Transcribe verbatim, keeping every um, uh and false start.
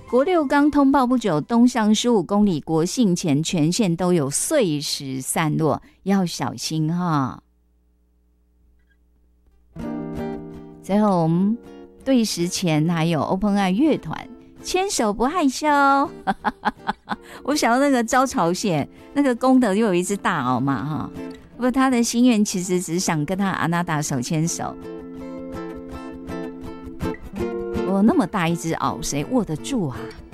国六刚通报不久，东向十五公里国姓前全线都有碎石散落，要小心哈。最后我们对时前还有 OpenAI 乐团牵手不害羞，我想到那个招朝鲜那个功德又有一只大鳌嘛哈，不过他的心愿其实只想跟他阿娜达手牵手。我那么大一只鳌，谁握得住啊？